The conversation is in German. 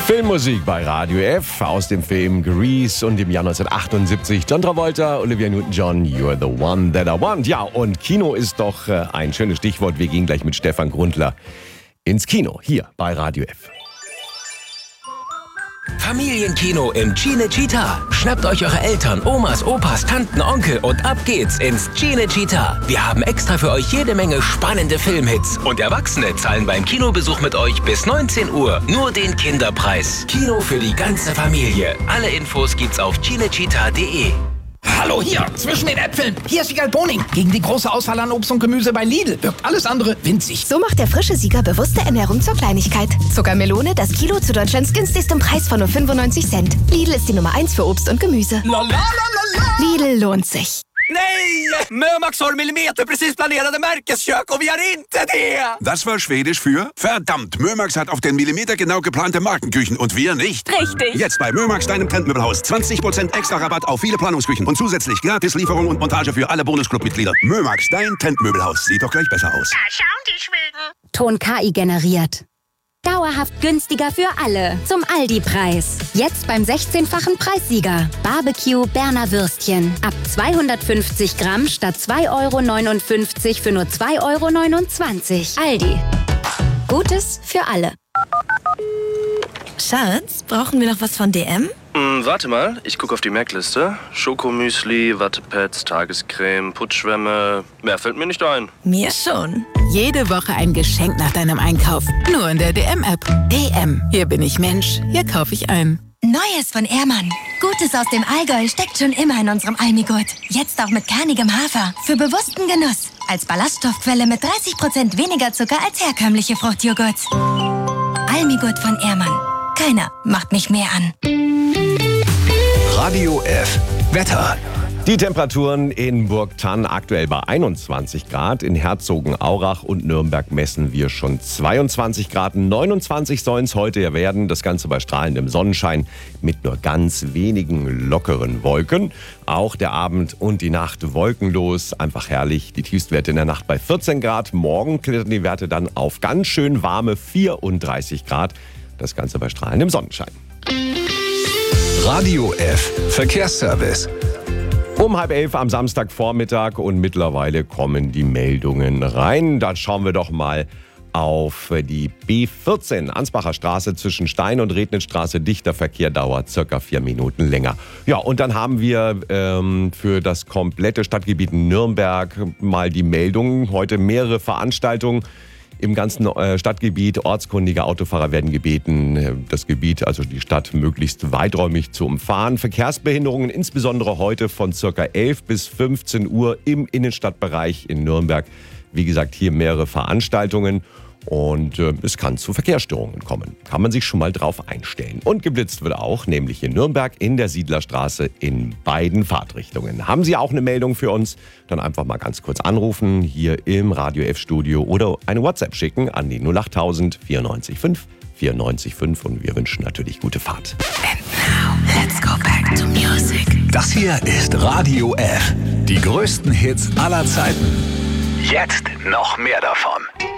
Filmmusik bei Radio F aus dem Film Grease und im Jahr 1978 John Travolta, Olivia Newton-John, You're the One That I Want. Ja, und Kino ist doch ein schönes Stichwort. Wir gehen gleich mit Stefan Grundler ins Kino, hier bei Radio F. Familienkino im Cinecittà. Schnappt euch eure Eltern, Omas, Opas, Tanten, Onkel und ab geht's ins Cinecittà. Wir haben extra für euch jede Menge spannende Filmhits. Und Erwachsene zahlen beim Kinobesuch mit euch bis 19 Uhr nur den Kinderpreis. Kino für die ganze Familie. Alle Infos gibt's auf cinecittà.de. Hallo hier, zwischen den Äpfeln. Hier ist Siegal Boning. Gegen die große Auswahl an Obst und Gemüse bei Lidl wirkt alles andere winzig. So macht der frische Sieger bewusste Ernährung zur Kleinigkeit. Zuckermelone, das Kilo zu Deutschlands günstigstem Preis von nur 95 Cent. Lidl ist die Nummer 1 für Obst und Gemüse. Lidl lohnt sich. Nej! Mömax har millimeter precis planerade märkeskök och vi har inte det! Das war Schwedisch für verdammt. Mömax hat auf den Millimeter genau geplante Markenküchen und wir nicht. Richtig. Jetzt bei Mömax, deinem Trendmöbelhaus. 20% extra Rabatt auf viele Planungsküchen und zusätzlich gratis Lieferung und Montage für alle Bonusclub-Mitglieder. Mömax, dein Trendmöbelhaus. Sieht doch gleich besser aus. Da schauen die Schweden. Ton KI generiert. Dauerhaft günstiger für alle. Zum Aldi-Preis. Jetzt beim 16-fachen Preissieger. Barbecue Berner Würstchen. Ab 250 Gramm statt 2,59 € für nur 2,29 €. Aldi. Gutes für alle. Schatz, brauchen wir noch was von DM? Warte mal, ich gucke auf die Merkliste. Schokomüsli, Wattepads, Tagescreme, Putzschwämme. Mehr fällt mir nicht ein. Mir schon. Jede Woche ein Geschenk nach deinem Einkauf. Nur in der DM-App. DM. Hier bin ich Mensch. Hier kaufe ich ein. Neues von Ehrmann. Gutes aus dem Allgäu steckt schon immer in unserem Almigurt. Jetzt auch mit kernigem Hafer. Für bewussten Genuss. Als Ballaststoffquelle mit 30% weniger Zucker als herkömmliche Fruchtjoghurts. Almigurt von Ehrmann. Keiner macht mich mehr an. Radio F. Wetter. Die Temperaturen in Burgthann aktuell bei 21 Grad. In Herzogenaurach und Nürnberg messen wir schon 22 Grad. 29 sollen es heute ja werden. Das Ganze bei strahlendem Sonnenschein mit nur ganz wenigen lockeren Wolken. Auch der Abend und die Nacht wolkenlos. Einfach herrlich. Die Tiefstwerte in der Nacht bei 14 Grad. Morgen klettern die Werte dann auf ganz schön warme 34 Grad. Das Ganze bei strahlendem Sonnenschein. Radio F. Verkehrsservice. Um 10:30 am Samstagvormittag und mittlerweile kommen die Meldungen rein. Da schauen wir doch mal auf die B14, Ansbacher Straße zwischen Stein und Rednitzstraße. Dichter Verkehr, dauert circa 4 Minuten länger. Ja, und dann haben wir für das komplette Stadtgebiet Nürnberg mal die Meldungen. Heute mehrere Veranstaltungen im ganzen Stadtgebiet. Ortskundige Autofahrer werden gebeten, das Gebiet, also die Stadt, möglichst weiträumig zu umfahren. Verkehrsbehinderungen insbesondere heute von ca. 11 bis 15 Uhr im Innenstadtbereich in Nürnberg. Wie gesagt, hier mehrere Veranstaltungen und es kann zu Verkehrsstörungen kommen. Kann man sich schon mal drauf einstellen. Und geblitzt wird auch, nämlich in Nürnberg in der Siedlerstraße in beiden Fahrtrichtungen. Haben Sie auch eine Meldung für uns? Dann einfach mal ganz kurz anrufen hier im Radio F Studio oder eine WhatsApp schicken an die 08000 94 5 94 5 und wir wünschen natürlich gute Fahrt. And now, let's go back to music. Das hier ist Radio F. Die größten Hits aller Zeiten. Jetzt noch mehr davon.